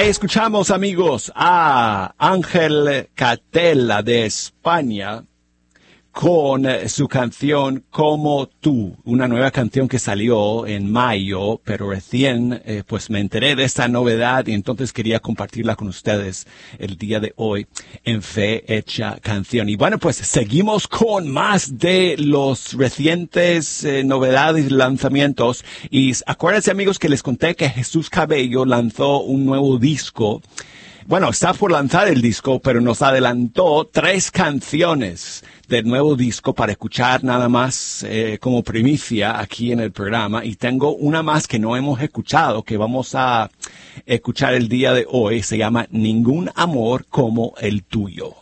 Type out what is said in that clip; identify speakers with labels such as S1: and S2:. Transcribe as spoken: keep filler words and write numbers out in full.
S1: Ahí escuchamos, amigos, a Ángel Catella de España con su canción Como Tú, una nueva canción que salió en mayo, pero recién eh, pues me enteré de esta novedad y entonces quería compartirla con ustedes el día de hoy en Fe Hecha Canción. Y bueno, pues seguimos con más de los recientes eh, novedades y lanzamientos. Y acuérdense, amigos, que les conté que Jesús Cabello lanzó un nuevo disco. Bueno, está por lanzar el disco, pero nos adelantó tres canciones del nuevo disco para escuchar nada más eh, como primicia aquí en el programa. Y tengo una más que no hemos escuchado, que vamos a escuchar el día de hoy. Se llama Ningún Amor Como el Tuyo.